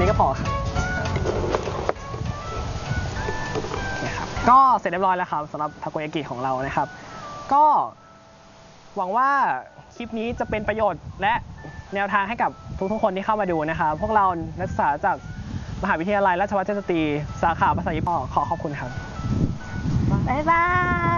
นี้ก็พอครับนี่ครับก็เสร็จเรียบร้อยแล้วครับสำหรับทาโกยากิของเรานะครับก็หวังว่าคลิปนี้จะเป็นประโยชน์และแนวทางให้กับทุกๆคนที่เข้ามาดูนะครับพวกเรานักศึกษาจากมหาวิทยาลัยราชภัฏเทพสตรีสาขาภาษาญี่ปุ่นขอขอบคุณครับบ๊ายบาย